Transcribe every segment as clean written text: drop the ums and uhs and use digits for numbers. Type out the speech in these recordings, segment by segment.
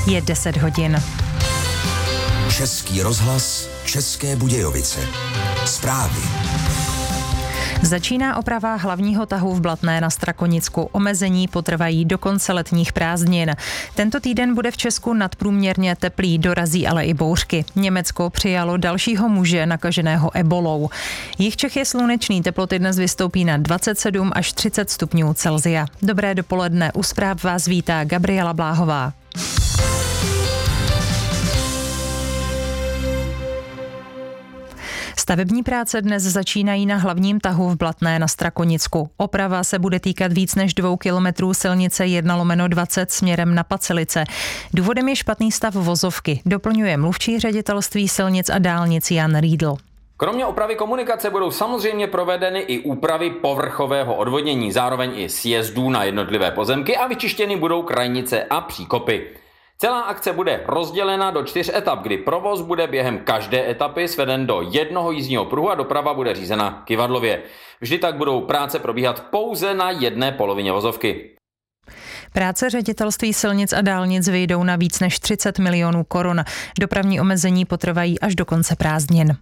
Je 10 hodin. Český rozhlas, České Budějovice. Zprávy. Začíná oprava hlavního tahu v Blatné na Strakonicku. Omezení potrvají do konce letních prázdnin. Tento týden bude v Česku nadprůměrně teplý, dorazí ale i bouřky. Německo přijalo dalšího muže nakaženého ebolou. Jih Čech je slunečný, teploty dnes vystoupí na 27 až 30 stupňů Celsia. Dobré dopoledne, u zpráv vás vítá Gabriela Bláhová. Stavební práce dnes začínají na hlavním tahu v Blatné na Strakonicku. Oprava se bude týkat víc než 2 kilometrů silnice 1/20 směrem na Pacelice. Důvodem je špatný stav vozovky, doplňuje mluvčí ředitelství silnic a dálnic Jan Riedl. Kromě opravy komunikace budou samozřejmě provedeny i úpravy povrchového odvodnění, zároveň i sjezdů na jednotlivé pozemky a vyčištěny budou krajnice a příkopy. Celá akce bude rozdělena do 4 etap, kdy provoz bude během každé etapy sveden do jednoho jízdního pruhu a doprava bude řízena kyvadlově. Vždy tak budou práce probíhat pouze na jedné polovině vozovky. Práce ředitelství silnic a dálnic vyjdou na víc než 30 milionů korun. Dopravní omezení potrvají až do konce prázdnin.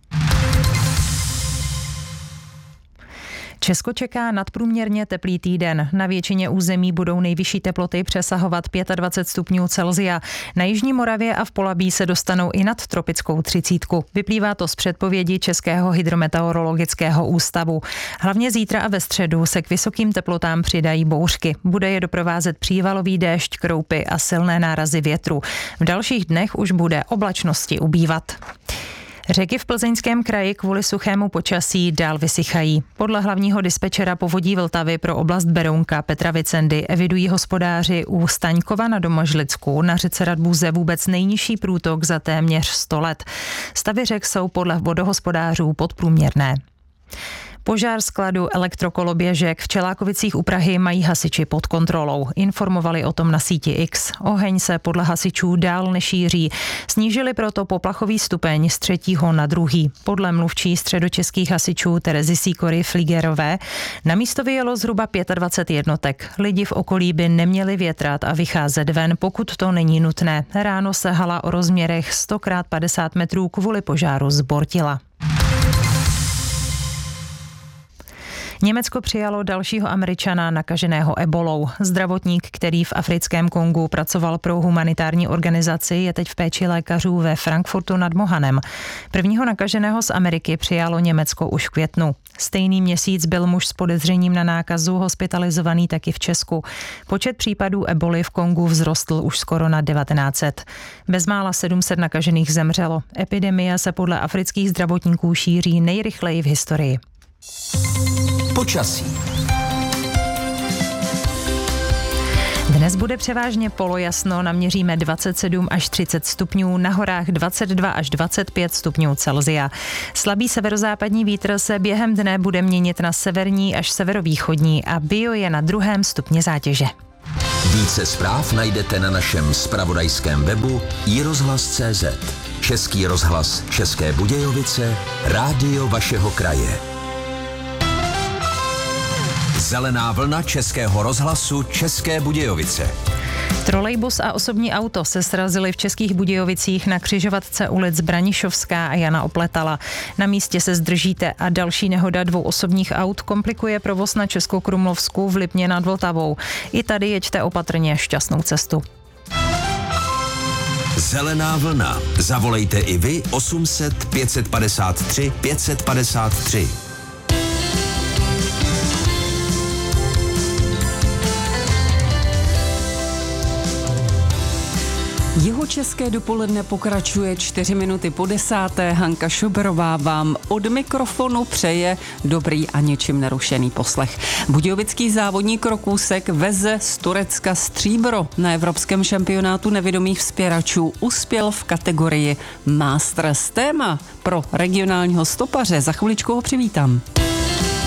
Česko čeká nadprůměrně teplý týden. Na většině území budou nejvyšší teploty přesahovat 25 stupňů Celsia. Na jižní Moravě a v Polabí se dostanou i nad tropickou 30. Vyplývá to z předpovědi Českého hydrometeorologického ústavu. Hlavně zítra a ve středu se k vysokým teplotám přidají bouřky. Bude je doprovázet přívalový déšť, kroupy a silné nárazy větru. V dalších dnech už bude oblačnosti ubývat. Řeky v Plzeňském kraji kvůli suchému počasí dál vysychají. Podle hlavního dispečera povodí Vltavy pro oblast Berounka Petra Vicendy evidují hospodáři u Staňkova na Domažlicku na řece Radbuze vůbec nejnižší průtok za téměř 100 let. Stavy řek jsou podle vodohospodářů podprůměrné. Požár skladu elektrokoloběžek v Čelákovicích u Prahy mají hasiči pod kontrolou. Informovali o tom na síti X. Oheň se podle hasičů dál nešíří. Snížili proto poplachový stupeň z 3. na 2. Podle mluvčí středočeských hasičů Terezy Sýkory Fligerové na místo vyjelo zhruba 25 jednotek. Lidi v okolí by neměli větrat a vycházet ven, pokud to není nutné. Ráno se hala o rozměrech 100x50 metrů kvůli požáru zbortila. Německo přijalo dalšího Američana nakaženého ebolou. Zdravotník, který v africkém Kongu pracoval pro humanitární organizaci, je teď v péči lékařů ve Frankfurtu nad Mohanem. Prvního nakaženého z Ameriky přijalo Německo už v květnu. Stejný měsíc byl muž s podezřením na nákazu hospitalizovaný taky v Česku. Počet případů eboly v Kongu vzrostl už skoro na 1900. Bezmála 700 nakažených zemřelo. Epidemie se podle afrických zdravotníků šíří nejrychleji v historii. Počasí. Dnes bude převážně polojasno, naměříme 27 až 30 stupňů, na horách 22 až 25 stupňů Celsia. Slabý severozápadní vítr se během dne bude měnit na severní až severovýchodní a bio je na 2. stupni zátěže. Více zpráv najdete na našem zpravodajském webu iRozhlas.cz. Český rozhlas České Budějovice, rádio vašeho kraje. Zelená vlna Českého rozhlasu České Budějovice. Trolejbus a osobní auto se srazily v Českých Budějovicích na křižovatce ulic Branišovská a Jana Opletala. Na místě se zdržíte a další nehoda 2 osobních aut komplikuje provoz na Českokrumlovsku v Lipně nad Vltavou. I tady jeďte opatrně, šťastnou cestu. Zelená vlna. Zavolejte i vy 800 553 553. Jihočeské dopoledne pokračuje 4 minuty po 10. Hanka Šoberová vám od mikrofonu přeje dobrý a ničím nerušený poslech. Budějovický závodník Rokusek veze z Turecka stříbro. Na evropském šampionátu nevědomých vzpěračů uspěl v kategorii Masters. Téma pro regionálního stopaře. Za chviličku ho přivítám.